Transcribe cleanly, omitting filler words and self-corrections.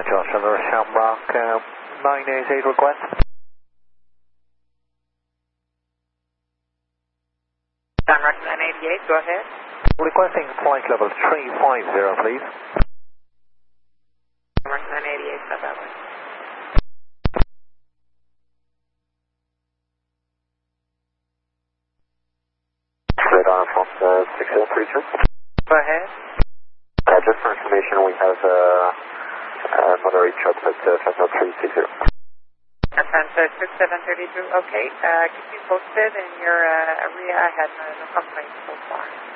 Joshua Shamrock 988 request. Shamrock 988, go ahead. Requesting flight level 350, please. Shamrock 988, stop that way. Radar from 6032. Go ahead. Just for information, we have another chop at Flight 360. Atlanta 6732, okay. Keep me posted in your area. I had no complaints so far.